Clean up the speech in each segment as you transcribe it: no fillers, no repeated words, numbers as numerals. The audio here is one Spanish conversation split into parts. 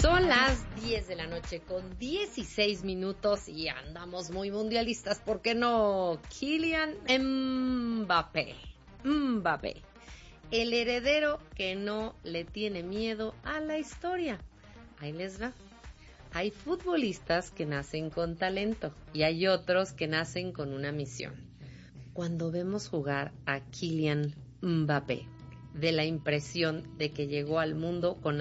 Son las 10 de la noche con 16 minutos y andamos muy mundialistas, ¿por qué no? Kylian Mbappé, el heredero que no le tiene miedo a la historia. Ahí les va. Hay futbolistas que nacen con talento y hay otros que nacen con una misión. Cuando vemos jugar a Kylian Mbappé, da la impresión de que llegó al mundo con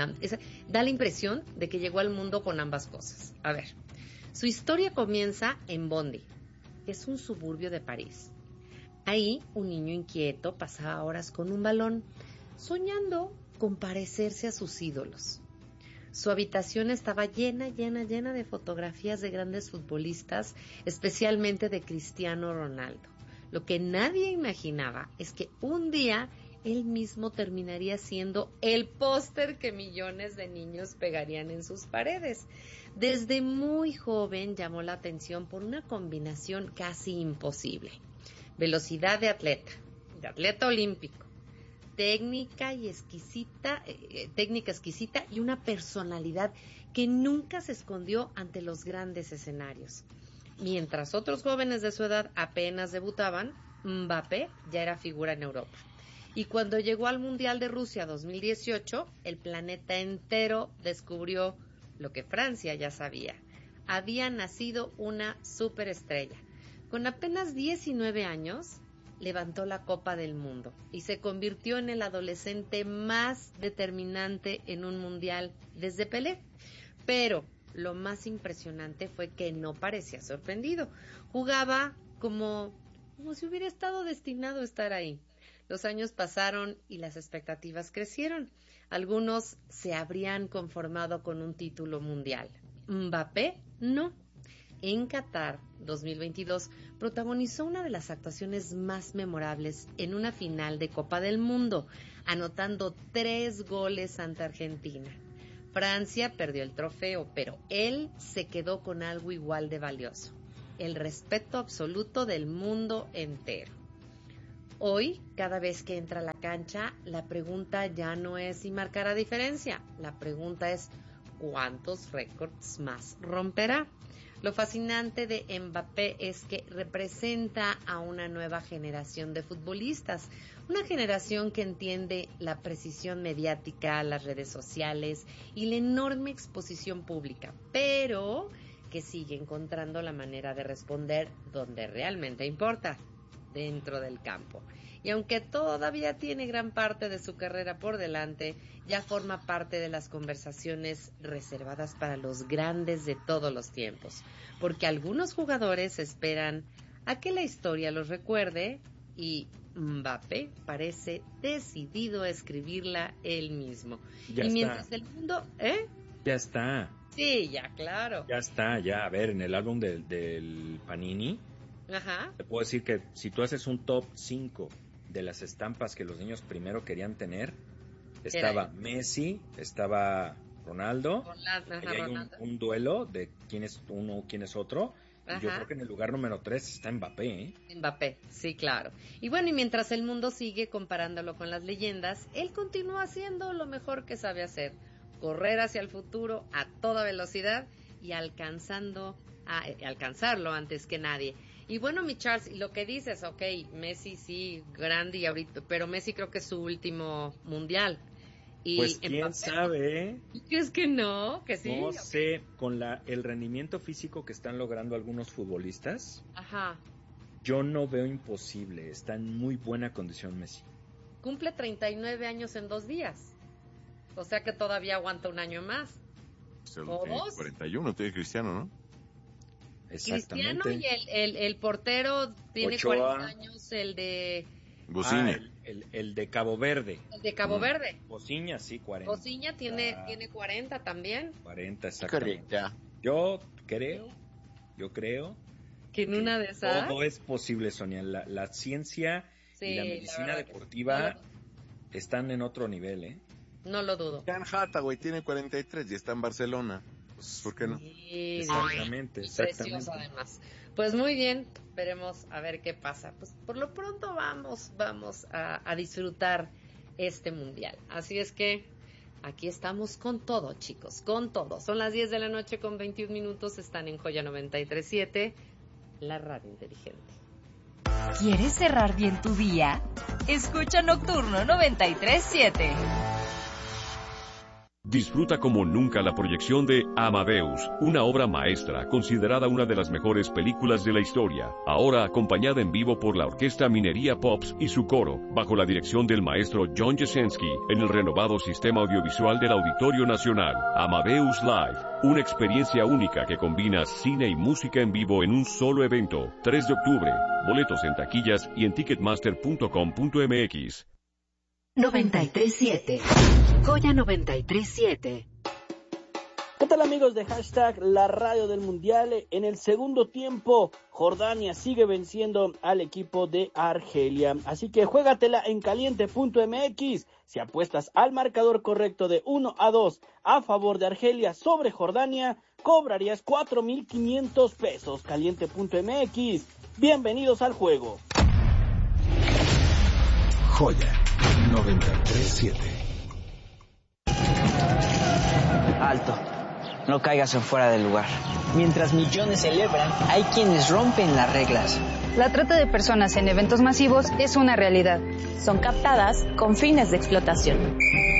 ambas cosas. A ver, su historia comienza en Bondy, que es un suburbio de París. Ahí, un niño inquieto pasaba horas con un balón, soñando con parecerse a sus ídolos. Su habitación estaba llena de fotografías de grandes futbolistas, especialmente de Cristiano Ronaldo. Lo que nadie imaginaba es que un día él mismo terminaría siendo el póster que millones de niños pegarían en sus paredes. Desde muy joven llamó la atención por una combinación casi imposible. Velocidad de atleta olímpico, técnica exquisita y una personalidad que nunca se escondió ante los grandes escenarios. Mientras otros jóvenes de su edad apenas debutaban, Mbappé ya era figura en Europa. Y cuando llegó al Mundial de Rusia 2018, el planeta entero descubrió lo que Francia ya sabía. Había nacido una superestrella. Con apenas 19 años, levantó la Copa del Mundo y se convirtió en el adolescente más determinante en un mundial desde Pelé. Pero lo más impresionante fue que no parecía sorprendido. Jugaba como si hubiera estado destinado a estar ahí. Los años pasaron y las expectativas crecieron. Algunos se habrían conformado con un título mundial. Mbappé no. En Qatar 2022 protagonizó una de las actuaciones más memorables en una final de Copa del Mundo, anotando 3 goles ante Argentina. Francia perdió el trofeo, pero él se quedó con algo igual de valioso: el respeto absoluto del mundo entero. Hoy, cada vez que entra a la cancha, la pregunta ya no es si marcará diferencia. La pregunta es ¿cuántos récords más romperá? Lo fascinante de Mbappé es que representa a una nueva generación de futbolistas, una generación que entiende la precisión mediática, las redes sociales y la enorme exposición pública, pero que sigue encontrando la manera de responder donde realmente importa: dentro del campo. Y aunque todavía tiene gran parte de su carrera por delante, ya forma parte de las conversaciones reservadas para los grandes de todos los tiempos, porque algunos jugadores esperan a que la historia los recuerde y Mbappé parece decidido a escribirla él mismo. Ya y está. Mientras el mundo... Ya está. Sí, ya, claro. Ya está, ya. A ver, en el álbum del Panini, Ajá. te puedo decir que si tú haces un top 5 de las estampas que los niños primero querían tener, estaba Messi, estaba Ronaldo, y hay un duelo de quién es uno, quién es otro. Ajá. Y yo creo que en el lugar número 3 está Mbappé, ¿eh? Mbappé, sí, claro. Y bueno, y mientras el mundo sigue comparándolo con las leyendas, él continúa haciendo lo mejor que sabe hacer: correr hacia el futuro a toda velocidad y alcanzarlo antes que nadie. Y bueno, mi Charles, lo que dices, ok, Messi sí, grande y ahorita, pero Messi creo que es su último mundial. Y pues quién sabe. ¿Crees que no? ¿Que sí? No sé, con el rendimiento físico que están logrando algunos futbolistas, ajá, yo no veo imposible. Está en muy buena condición Messi. Cumple 39 años en 2 días. O sea que todavía aguanta un año más. ¿O 41 tiene Cristiano, ¿no? Exactamente. Cristiano, y el portero tiene Ochoa. 40 años, el de... Bociña. El de Cabo Verde. El de Cabo Verde. Bociña, sí, 40. Bociña tiene 40 también. 40, exactamente. Correcta. Yo creo que en una de esas... todo es posible, Sonia. La ciencia y la medicina deportiva están en otro nivel, ¿eh? No lo dudo. Jan Hathaway tiene 43 y está en Barcelona. Pues, ¿por qué no? Sí, exactamente. Precioso, además. Pues muy bien, veremos a ver qué pasa. Pues por lo pronto vamos a disfrutar este mundial. Así es que Aquí estamos con todo, chicos, con todo. Son las 10 de la noche con 21 minutos. Están en Joya 93.7, la radio inteligente. ¿Quieres cerrar bien tu día? Escucha Nocturno 93.7. Disfruta como nunca la proyección de Amadeus, una obra maestra considerada una de las mejores películas de la historia, ahora acompañada en vivo por la Orquesta Minería Pops y su coro, bajo la dirección del maestro John Jasenski, en el renovado sistema audiovisual del Auditorio Nacional. Amadeus Live, una experiencia única que combina cine y música en vivo en un solo evento. 3 de octubre, boletos en taquillas y en ticketmaster.com.mx. 93.7. Joya 93.7. ¿Qué tal, amigos de hashtag La Radio del Mundial? En el segundo tiempo, Jordania sigue venciendo al equipo de Argelia. Así que juégatela en caliente.mx. Si apuestas al marcador correcto de 1-2 a favor de Argelia sobre Jordania, cobrarías 4,500 pesos. Caliente.mx. Bienvenidos al juego. Joya 93.7. Alto, no caigas en fuera del lugar. Mientras millones celebran, hay quienes rompen las reglas. La trata de personas en eventos masivos es una realidad. Son captadas con fines de explotación.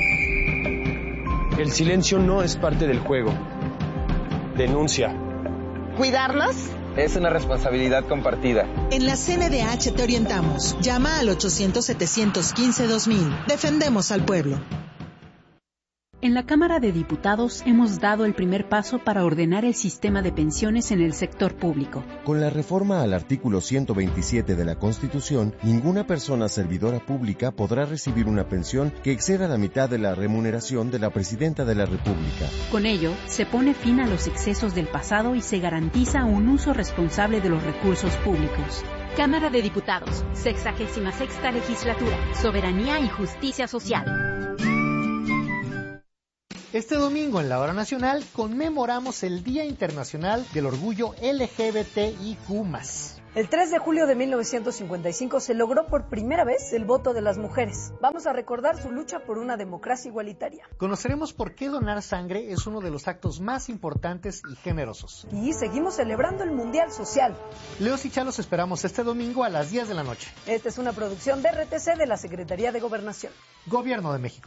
El silencio no es parte del juego. Denuncia. ¿Cuidarlos? Es una responsabilidad compartida. En la CNDH te orientamos. Llama al 800-715-2000. Defendemos al pueblo. En la Cámara de Diputados hemos dado el primer paso para ordenar el sistema de pensiones en el sector público. Con la reforma al artículo 127 de la Constitución, ninguna persona servidora pública podrá recibir una pensión que exceda la mitad de la remuneración de la Presidenta de la República. Con ello, se pone fin a los excesos del pasado y se garantiza un uso responsable de los recursos públicos. Cámara de Diputados, 66ª Legislatura, Soberanía y Justicia Social. Este domingo en la Hora Nacional conmemoramos el Día Internacional del Orgullo LGBTIQ+. El 3 de julio de 1955 se logró por primera vez el voto de las mujeres. Vamos a recordar su lucha por una democracia igualitaria. Conoceremos por qué donar sangre es uno de los actos más importantes y generosos. Y seguimos celebrando el Mundial Social. Leos y Chá los esperamos este domingo a las 10 de la noche. Esta es una producción de RTC de la Secretaría de Gobernación. Gobierno de México.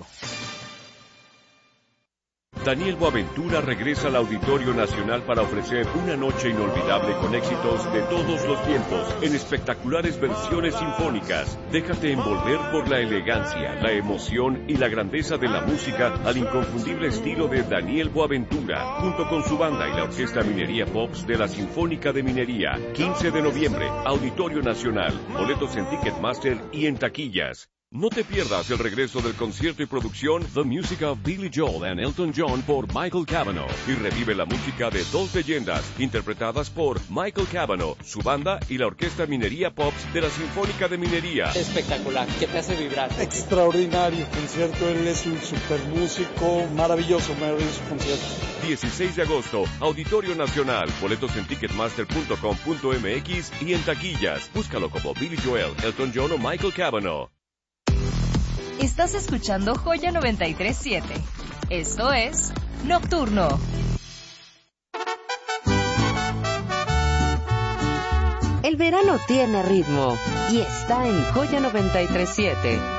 Daniel Boaventura regresa al Auditorio Nacional para ofrecer una noche inolvidable con éxitos de todos los tiempos, en espectaculares versiones sinfónicas. Déjate envolver por la elegancia, la emoción y la grandeza de la música al inconfundible estilo de Daniel Boaventura, junto con su banda y la Orquesta Minería Pops de la Sinfónica de Minería. 15 de noviembre, Auditorio Nacional. Boletos en Ticketmaster y en taquillas. No te pierdas el regreso del concierto y producción The Music of Billy Joel and Elton John por Michael Cavanaugh y revive la música de dos leyendas interpretadas por Michael Cavanaugh, su banda y la Orquesta Minería Pops de la Sinfónica de Minería. Espectacular, que te hace vibrar. Extraordinario concierto, él es un super músico, maravilloso concierto. 16 de agosto, Auditorio Nacional, boletos en ticketmaster.com.mx y en taquillas. Búscalo como Billy Joel, Elton John o Michael Cavanaugh. Estás escuchando Joya 93.7. Esto es Nocturno. El verano tiene ritmo y está en Joya 93.7.